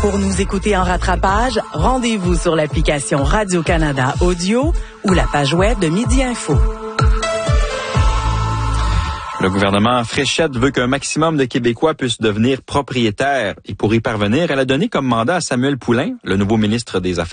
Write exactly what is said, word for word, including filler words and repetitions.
Pour nous écouter en rattrapage, rendez-vous sur l'application Radio-Canada Audio ou la page web de Midi Info. Le gouvernement Fréchette veut qu'un maximum de Québécois puissent devenir propriétaires. Et pour y parvenir, elle a donné comme mandat à Samuel Poulin, le nouveau ministre des Affaires